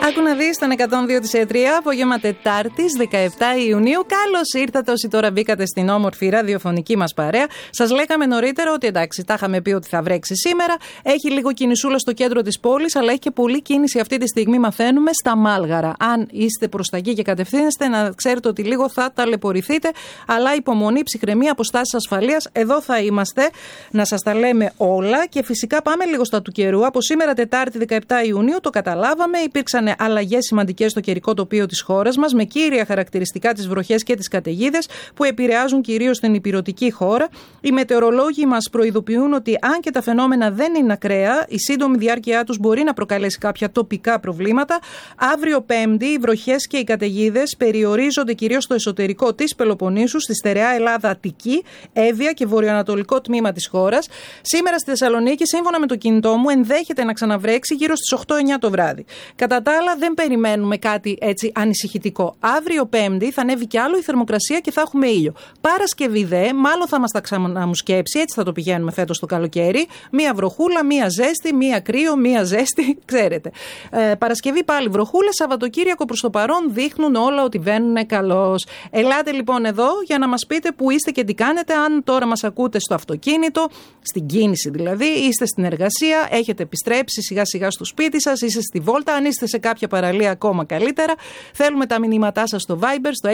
Άκου να δεις τον 102 της ΕΤΡΙΑ, απόγευμα Τετάρτης 17 Ιουνίου. Καλώς ήρθατε όσοι τώρα μπήκατε στην όμορφη ραδιοφωνική μας παρέα. Σας λέγαμε νωρίτερα ότι εντάξει, τα είχαμε πει ότι θα βρέξει σήμερα. Έχει λίγο κινησούλα στο κέντρο της πόλης, αλλά έχει και πολλή κίνηση αυτή τη στιγμή, μαθαίνουμε, στα Μάλγαρα. Αν είστε προς τα εκεί και κατευθύνεστε, να ξέρετε ότι λίγο θα ταλαιπωρηθείτε. Αλλά υπομονή, ψυχραιμία, αποστάσεις ασφαλείας. Εδώ θα είμαστε να σας τα λέμε όλα. Και φυσικά πάμε λίγο στα του καιρού. Από σήμερα Τετάρτη 17 Ιουνίου, το καταλάβαμε, υπήρξαν αλλαγές σημαντικές στο καιρικό τοπίο της χώρας μας, με κύρια χαρακτηριστικά τις βροχές και τις καταιγίδες που επηρεάζουν κυρίως την ηπειρωτική χώρα. Οι μετεωρολόγοι μας προειδοποιούν ότι αν και τα φαινόμενα δεν είναι ακραία, η σύντομη διάρκεια τους μπορεί να προκαλέσει κάποια τοπικά προβλήματα. Αύριο Πέμπτη, οι βροχές και οι καταιγίδες περιορίζονται κυρίως στο εσωτερικό της Πελοποννήσου, στη στερεά Ελλάδα Αττική, Εύβοια και βορειοανατολικό τμήμα της χώρας. Σήμερα στη Θεσσαλονίκη, σύμφωνα με το κινητό μου, ενδέχεται να ξαναβρέξει γύρω στις 8-9 το βράδυ. Κατά τα άλλα, δεν περιμένουμε κάτι έτσι ανησυχητικό. Αύριο Πέμπτη θα ανέβει κι άλλο η θερμοκρασία και θα έχουμε ήλιο. Παρασκευή μάλλον θα μας τα ξαναμουσκέψει, έτσι θα το πηγαίνουμε φέτος το καλοκαίρι. Μία βροχούλα, μία ζέστη, μία κρύο, μία ζέστη, ξέρετε. Παρασκευή πάλι βροχούλα, Σαββατοκύριακο προς το παρόν δείχνουν όλα ότι βαίνουν καλώς. Ελάτε λοιπόν εδώ για να μας πείτε που είστε και τι κάνετε. Αν τώρα μας ακούτε στο αυτοκίνητο, στην κίνηση δηλαδή, είστε στην εργασία, έχετε επιστρέψει σιγά σιγά στο σπίτι σας, είστε στη βόλτα, αν είστε σε κάποια παραλία ακόμα καλύτερα. Θέλουμε τα μηνύματά σας στο Viber στο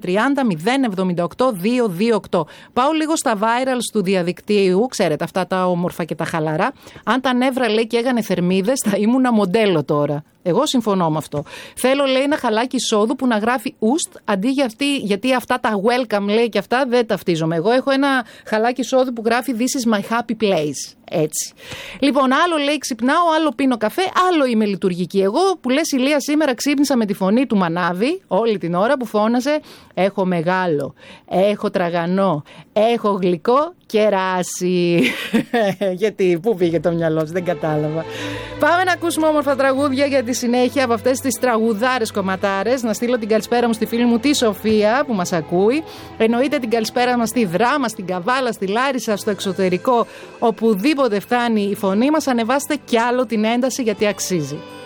6930 078 228. Πάω λίγο στα virals του διαδικτύου, ξέρετε αυτά τα όμορφα και τα χαλαρά. Αν τα νεύρα λέει και έγανε θερμίδες, θα ήμουνα μοντέλο τώρα. Εγώ συμφωνώ με αυτό. Θέλω, λέει, ένα χαλάκι εισόδου που να γράφει ουστ αντί για αυτή, γιατί αυτά τα welcome, λέει, και αυτά δεν ταυτίζομαι. Εγώ έχω ένα χαλάκι εισόδου που γράφει This is my happy place. Έτσι. Λοιπόν, άλλο λέει ξυπνάω, άλλο πίνω καφέ, άλλο είμαι λειτουργική. Εγώ που λες Ηλία, σήμερα ξύπνησα με τη φωνή του Μανάβη όλη την ώρα που φώναζε έχω μεγάλο, έχω τραγανό, έχω γλυκό κεράσι. Γιατί, πού πήγε το μυαλό σου, δεν κατάλαβα. Πάμε να ακούσουμε όμορφα τραγούδια για τη συνέχεια από αυτές τις τραγουδάρες κομματάρες. Να στείλω την καλησπέρα μου στη φίλη μου τη Σοφία που μας ακούει. Εννοείται την καλησπέρα μας στη Δράμα, στην Καβάλα, στη Λάρισα, στο εξωτερικό. Οπουδήποτε φτάνει η φωνή μας, ανεβάστε κι άλλο την ένταση γιατί αξίζει.